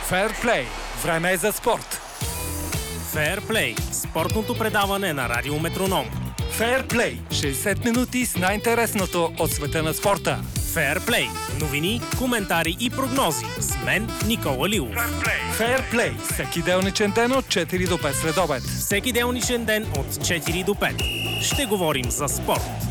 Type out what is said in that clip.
Фейрплей. Време е за спорт. Фейрплей. Спортното предаване на Радио Метроном. Фейрплей. 60 минути с най-интересното от света на спорта. Фейрплей. Новини, коментари и прогнози. С мен Никола Лилов. Фейрплей. Всеки делничен ден от 4 до 5 следобед. Всеки делничен ден от 4 до 5. Ще говорим за спорт.